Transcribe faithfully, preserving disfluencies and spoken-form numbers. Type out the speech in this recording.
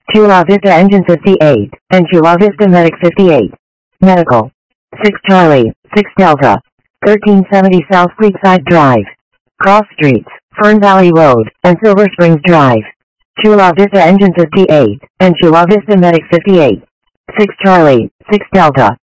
Chula Vista Engine fifty-eight, and Chula Vista Medic fifty-eight. Medical. six Charlie, six Delta. thirteen seventy South Creekside Drive. Cross Streets, Fern Valley Road, and Silver Springs Drive. Chula Vista Engine fifty-eight, and Chula Vista Medic fifty-eight. six Charlie, six Delta.